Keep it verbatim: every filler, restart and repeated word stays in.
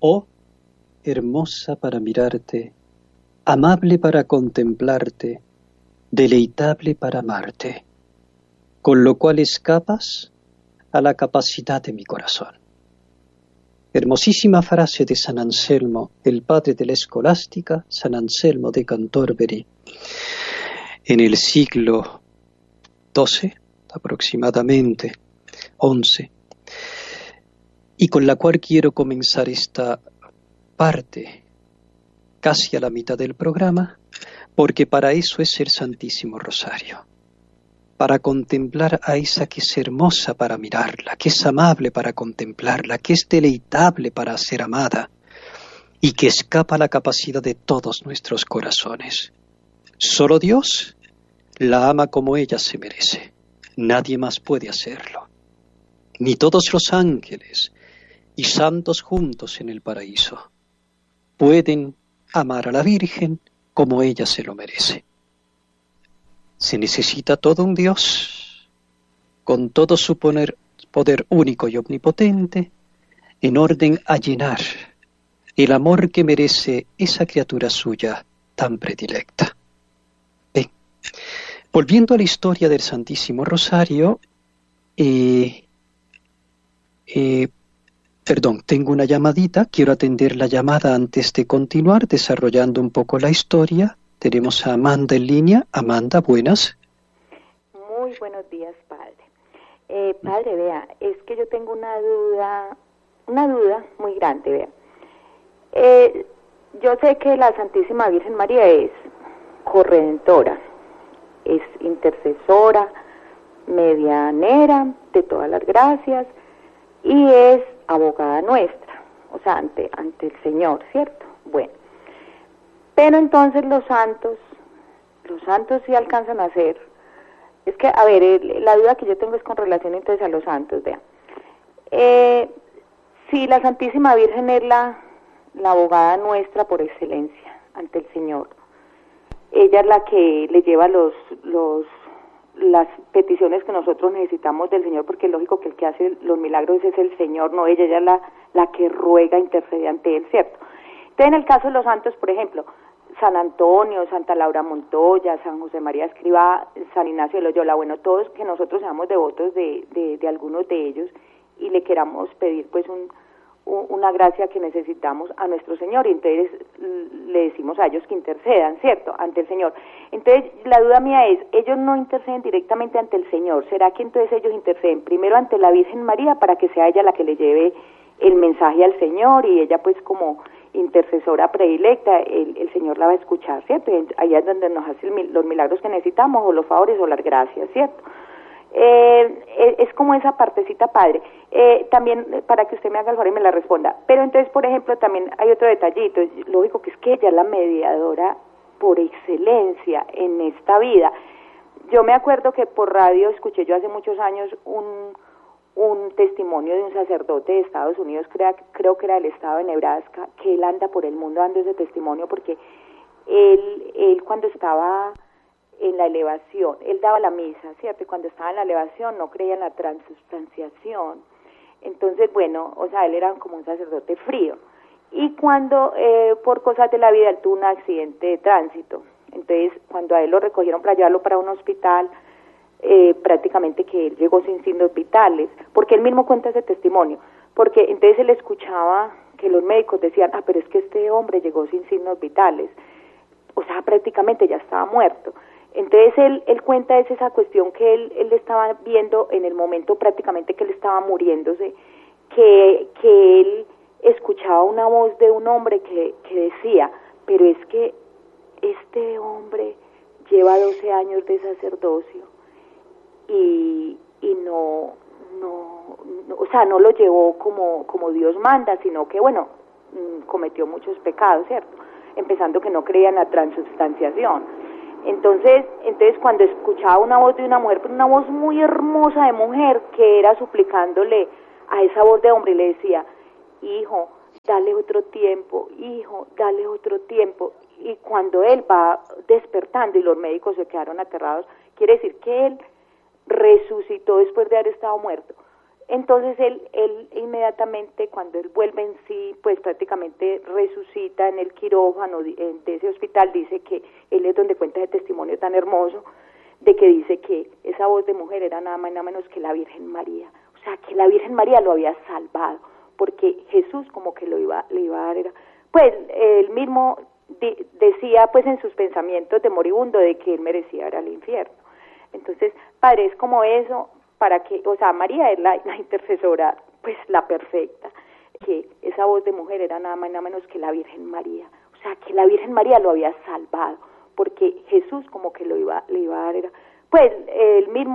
Oh, hermosa para mirarte, amable para contemplarte, deleitable para amarte, con lo cual escapas a la capacidad de mi corazón. Hermosísima frase de San Anselmo, el padre de la escolástica, San Anselmo de Canterbury, en el siglo doce, aproximadamente, once, y con la cual quiero comenzar esta parte, casi a la mitad del programa, porque para eso es el Santísimo Rosario, para contemplar a esa que es hermosa para mirarla, que es amable para contemplarla, que es deleitable para ser amada, y que escapa a la capacidad de todos nuestros corazones. Solo Dios la ama como ella se merece. Nadie más puede hacerlo. Ni todos los ángeles y santos juntos en el paraíso pueden amar a la Virgen como ella se lo merece. Se necesita todo un Dios, con todo su poder, poder único y omnipotente, en orden a llenar el amor que merece esa criatura suya tan predilecta. Bien, volviendo a la historia del Santísimo Rosario, eh, eh, perdón, tengo una llamadita, quiero atender la llamada antes de continuar desarrollando un poco la historia. Tenemos a Amanda en línea. Amanda, buenas. Muy buenos días, padre. Eh, padre, vea, es que yo tengo una duda, una duda muy grande, vea. Eh, yo sé que la Santísima Virgen María es corredentora, es intercesora, medianera de todas las gracias y es abogada nuestra, o sea, ante, ante el Señor, ¿cierto? Bueno. Pero entonces los santos, los santos sí alcanzan a ser, es que, a ver, el, la duda que yo tengo es con relación entonces a los santos, vean. Eh, si la Santísima Virgen es la, la abogada nuestra por excelencia ante el Señor, ella es la que le lleva los, los, las peticiones que nosotros necesitamos del Señor, porque es lógico que el que hace los milagros es el Señor, no ella, ella es la, la que ruega, intercede ante Él, ¿cierto? Entonces, en el caso de los santos, por ejemplo, San Antonio, Santa Laura Montoya, San José María Escrivá, San Ignacio de Loyola, bueno, todos que nosotros seamos devotos de, de, de algunos de ellos y le queramos pedir pues un, un, una gracia que necesitamos a nuestro Señor, y entonces le decimos a ellos que intercedan, ¿cierto?, ante el Señor. Entonces, la duda mía es, ellos no interceden directamente ante el Señor, ¿será que entonces ellos interceden primero ante la Virgen María para que sea ella la que le lleve el mensaje al Señor y ella pues como intercesora predilecta, el, el Señor la va a escuchar, ¿cierto? Y allá es donde nos hace el, los milagros que necesitamos, o los favores, o las gracias, ¿cierto? Eh, es como esa partecita, padre. Eh, también, para que usted me haga el favor y me la responda. Pero entonces, por ejemplo, también hay otro detallito, es lógico que es que ella es la mediadora por excelencia en esta vida. Yo me acuerdo que por radio escuché yo hace muchos años un... un testimonio de un sacerdote de Estados Unidos, creo, creo que era del estado de Nebraska, que él anda por el mundo dando ese testimonio porque él, él cuando estaba en la elevación, él daba la misa, ¿cierto? Y cuando estaba en la elevación no creía en la transubstanciación. Entonces, bueno, o sea, él era como un sacerdote frío. Y cuando, eh, por cosas de la vida, él tuvo un accidente de tránsito. Entonces, cuando a él lo recogieron para llevarlo para un hospital, Eh, prácticamente que él llegó sin signos vitales, porque él mismo cuenta ese testimonio, porque entonces él escuchaba que los médicos decían, ah, pero es que este hombre llegó sin signos vitales, o sea, prácticamente ya estaba muerto. Entonces él, él cuenta es esa cuestión que él, él estaba viendo en el momento prácticamente que él estaba muriéndose, que, que él escuchaba una voz de un hombre que, que decía, pero es que este hombre lleva doce años de sacerdocio, y y no, no no o sea no lo llevó como como Dios manda, sino que bueno, cometió muchos pecados, ¿cierto? Empezando que no creía en la transubstanciación. Entonces, entonces cuando escuchaba una voz de una mujer, pero una voz muy hermosa de mujer, que era suplicándole a esa voz de hombre, y le decía, hijo, dale otro tiempo, hijo, dale otro tiempo. Y cuando él va despertando y los médicos se quedaron aterrados, quiere decir que él resucitó después de haber estado muerto. Entonces él, él inmediatamente, cuando él vuelve en sí, pues prácticamente resucita en el quirófano de ese hospital, dice que él es donde cuenta ese testimonio tan hermoso, de que dice que esa voz de mujer era nada más y nada menos que la Virgen María. O sea, que la Virgen María lo había salvado, porque Jesús como que lo iba, le iba a dar, era, pues él mismo di, decía pues en sus pensamientos de moribundo de que él merecía ir al infierno. Entonces, Padre, es como eso, para que, o sea, María es la, la intercesora, pues la perfecta, que esa voz de mujer era nada más y nada menos que la Virgen María. O sea, que la Virgen María lo había salvado, porque Jesús como que lo iba, le iba a dar, era, pues él mismo